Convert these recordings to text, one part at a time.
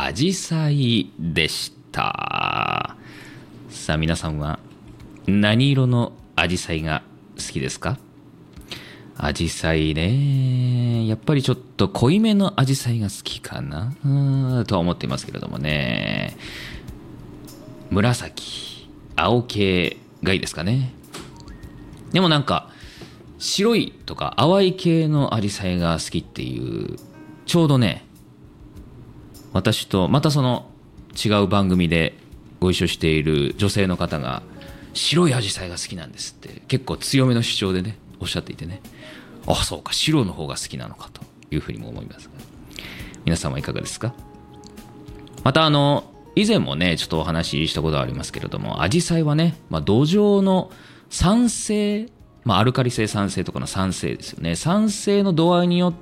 アジサイでした。さあ皆さんは何色のアジサイが好きですか？アジサイね、やっぱりちょっと濃いめのアジサイが好きかなとは思っていますけれどもね。紫、青系がいいですかね。でもなんか白いとか淡い系のアジサイが好きっていう、ちょうどね、私とまたその違う番組でご一緒している女性の方が白いアジサイが好きなんですって結構強めの主張でねおっしゃっていてね、あ、そうか、白の方が好きなのかというふうにも思いますが、皆さんはいかがですか？また以前もねちょっとお話ししたことはありますけれども、アジサイはね、土壌の酸性、アルカリ性酸性とかの酸性ですよね、酸性の度合いによって、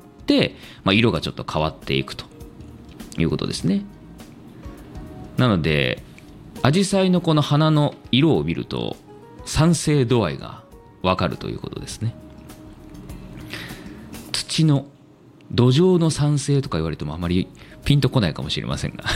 色がちょっと変わっていくということですね。なのでアジサイのこの花の色を見ると酸性度合いがわかるということですね。土の土壌の酸性とか言われてもあまりピンとこないかもしれませんが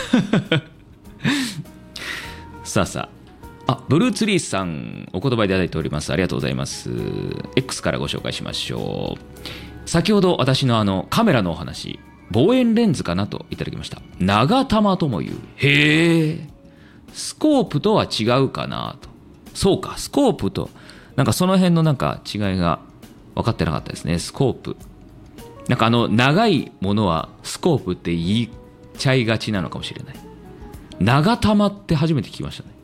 さあ、ブルーツリーさんお言葉いただいております。ありがとうございます。 X からご紹介しましょう。先ほど私のカメラのお話、望遠レンズかなといただきました。長玉とも言う。へえ、スコープとは違うかなと。そうか、スコープとなんかその辺のなんか違いが分かってなかったですね。スコープ、なんか長いものはスコープって言いちゃいがちなのかもしれない。長玉って初めて聞きましたね。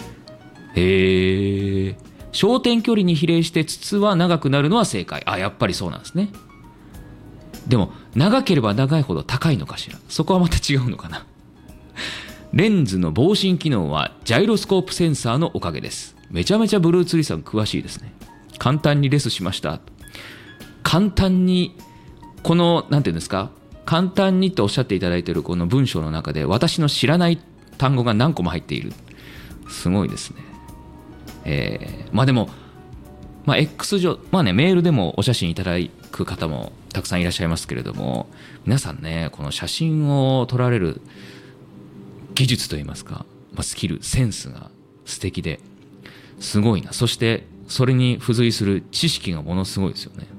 へえ、焦点距離に比例して筒は長くなるのは正解。あ、やっぱりそうなんですね。でも長ければ長いほど高いのかしら。そこはまた違うのかな。レンズの防振機能はジャイロスコープセンサーのおかげです。めちゃめちゃブルーツリーさん詳しいですね。簡単にレスしました。簡単に、このなんていうんですか、簡単にとおっしゃっていただいているこの文章の中で私の知らない単語が何個も入っている。すごいですね。でも、X 上、メールでもお写真いただく方もたくさんいらっしゃいますけれども、皆さんね、この写真を撮られる技術といいますか、スキル、センスが素敵ですごいな。そしてそれに付随する知識がものすごいですよね。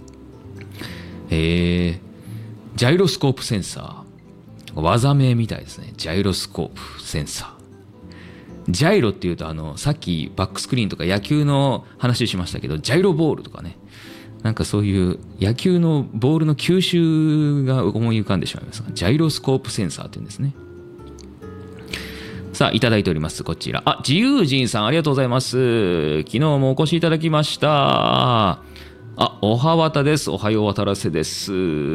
ジャイロスコープセンサー、技名みたいですね。ジャイロスコープセンサー。ジャイロっていうとさっきバックスクリーンとか野球の話しましたけど、ジャイロボールとかね、なんかそういう野球のボールの球種が思い浮かんでしまいますが、ジャイロスコープセンサーっていうんですね。さあいただいております。こちら、自由人さんありがとうございます。昨日もお越しいただきました。おはわたです。おはようわたらせです。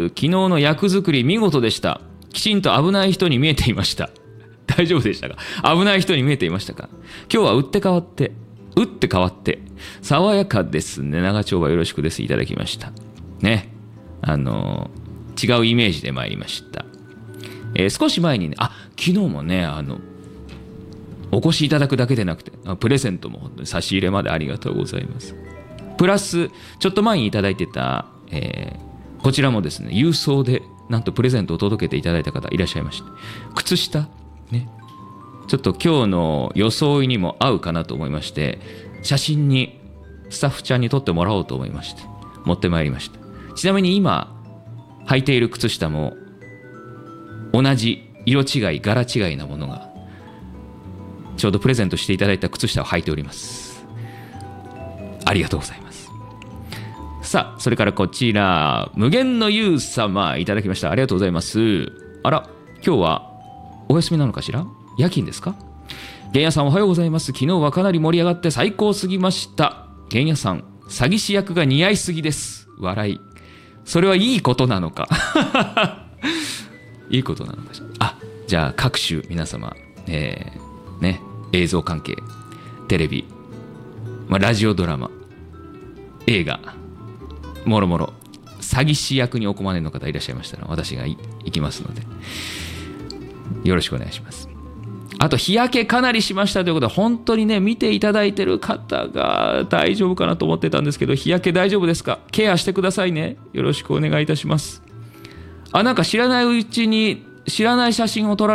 昨日の役作り見事でした。きちんと危ない人に見えていました。大丈夫でしたか？危ない人に見えていましたか？今日は打って変わって爽やかですね。長丁場よろしくです。いただきましたね。違うイメージで参りました。少し前にね、昨日もねお越しいただくだけでなくてプレゼントも本当に差し入れまでありがとうございます。プラスちょっと前にいただいてた、こちらもですね、郵送でなんとプレゼントを届けていただいた方いらっしゃいまして、靴下ね、ちょっと今日の装いにも合うかなと思いまして、写真にスタッフちゃんに撮ってもらおうと思いまして持ってまいりました。ちなみに今履いている靴下も同じ色違い柄違いなものがちょうどプレゼントしていただいた靴下を履いております。ありがとうございます。さあそれからこちら、無限の優様いただきました。ありがとうございます。あら、今日はお休みなのかしら？夜勤ですか？玄也さんおはようございます。昨日はかなり盛り上がって最高すぎました。玄也さん詐欺師役が似合いすぎです。笑い。それはいいことなのかいいことなのかしら。じゃあ各種皆様、映像関係、テレビ、ラジオドラマ、映画、もろもろ詐欺師役にお困りの方いらっしゃいましたら私が行きますのでよろしくお願いします。あと日焼けかなりしましたということで、本当にね見ていただいてる方が大丈夫かなと思ってたんですけど、日焼け大丈夫ですか？ケアしてくださいね。よろしくお願いいたします。なんか知らないうちに知らない写真を撮られ